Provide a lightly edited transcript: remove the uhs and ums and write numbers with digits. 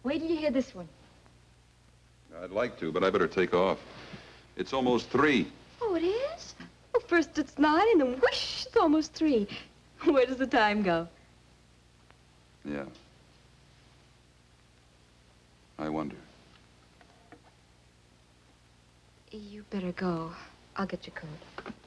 Wait till you hear this one. I'd like to, but I better take off. It's almost 3. Oh, it is? Well, first it's 9, and then whoosh, it's almost 3. Where does the time go? Yeah. I wonder. You better go. I'll get your coat.